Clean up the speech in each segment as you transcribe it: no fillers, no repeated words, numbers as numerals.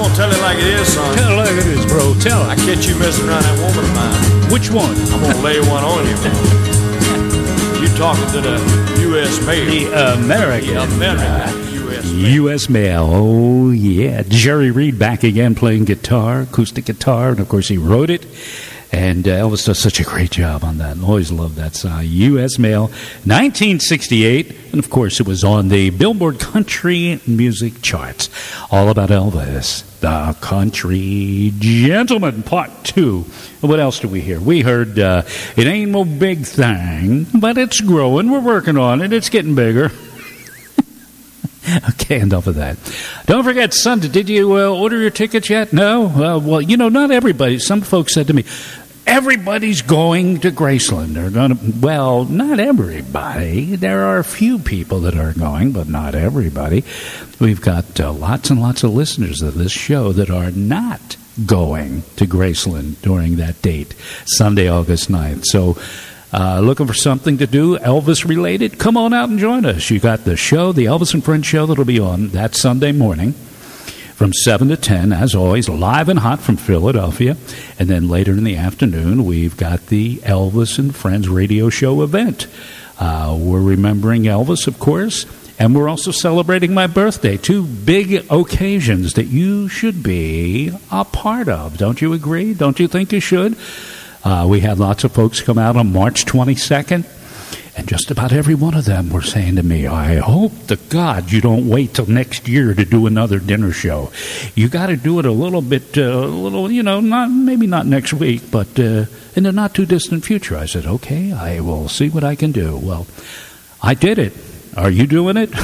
gonna tell it like it is, son. Tell it like it is, bro. Tell I it. catch you messing around that woman of mine. Which one? I'm gonna lay one on you, man. You talking to the U.S. mail? The American. U.S. mail. U.S. mail. Oh, yeah. Jerry Reed back again playing guitar, acoustic guitar, and of course he wrote it. And Elvis does such a great job on that. I always loved that song. U.S. Mail, 1968. And, of course, it was on the Billboard Country Music Charts. All about Elvis, the country gentleman, part 2. What else do we hear? We heard, it ain't no big thing, but it's growing. We're working on it. It's getting bigger. Okay, enough of that. Don't forget Sunday. Did you order your tickets yet? No? Well, you know, not everybody. Some folks said to me, everybody's going to Graceland. They're going to, well, not everybody. There are a few people that are going, but not everybody. We've got lots and lots of listeners of this show that are not going to Graceland during that date, Sunday, August 9th. So, looking for something to do, Elvis-related? Come on out and join us. You got the show, the Elvis and Friends show that'll be on that Sunday morning from 7 to 10, as always, live and hot from Philadelphia. And then later in the afternoon, we've got the Elvis and Friends radio show event. We're remembering Elvis, of course, and we're also celebrating my birthday. 2 big occasions that you should be a part of. Don't you agree? Don't you think you should? We had lots of folks come out on March 22nd, and just about every one of them were saying to me, I hope to God you don't wait till next year to do another dinner show. You got to do it a little bit, maybe not next week, but in the not-too-distant future. I said, okay, I will see what I can do. Well, I did it. Are you doing it?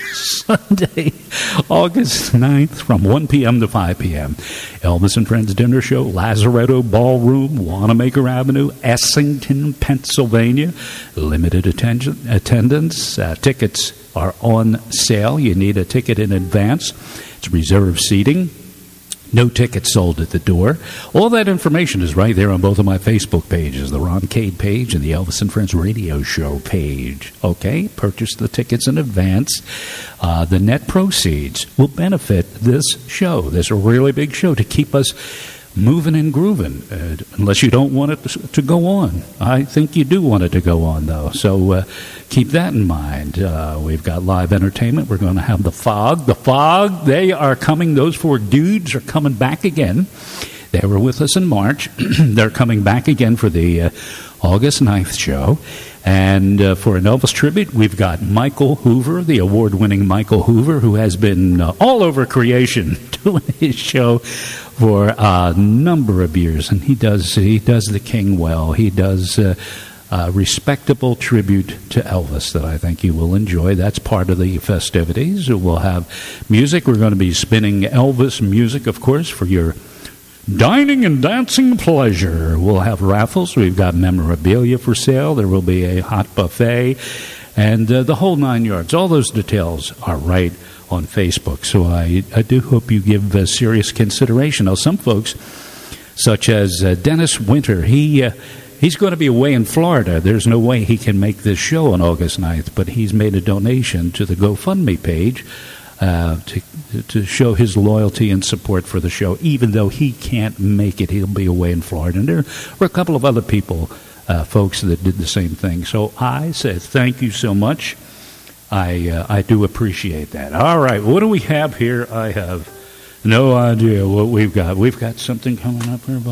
Sunday, August 9th from 1 p.m. to 5 p.m. Elvis and Friends Dinner Show, Lazaretto Ballroom, Wanamaker Avenue, Essington, Pennsylvania. Limited attendance. Tickets are on sale. You need a ticket in advance. It's reserved seating. No tickets sold at the door. All that information is right there on both of my Facebook pages, the Ron Cade page and the Elvis and Friends Radio Show page. Okay? Purchase the tickets in advance. The net proceeds will benefit this show. This really big show to keep us moving and grooving, unless you don't want it to go on. I think you do want it to go on, though. So keep that in mind. We've got live entertainment. We're going to have the Fog. The Fog, they are coming. Those 4 dudes are coming back again. They were with us in March. They're coming back again for the August 9th show. And for an Elvis tribute, we've got Michael Hoover, the award-winning Michael Hoover, who has been all over creation doing his show for a number of years. And he does the king well. He does a respectable tribute to Elvis that I think you will enjoy. That's part of the festivities. We'll have music. We're going to be spinning Elvis music, of course, for your dining and dancing pleasure. We'll have raffles. We've got memorabilia for sale. There will be a hot buffet and the whole 9 yards. All those details are right on Facebook. So I do hope you give serious consideration. Now, some folks, such as Dennis Winter, he's going to be away in Florida. There's no way he can make this show on August 9th, but he's made a donation to the GoFundMe page to show his loyalty and support for the show. Even though he can't make it, he'll be away in Florida. And there were a couple of other people, folks that did the same thing. So I said thank you so much. I do appreciate that. All right, what do we have here? I have no idea what we've got. We've got something coming up here.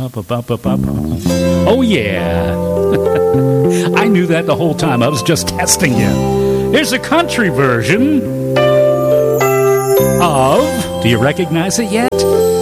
Oh, yeah. I knew that the whole time. I was just testing you. Here's a country version of, do you recognize it yet?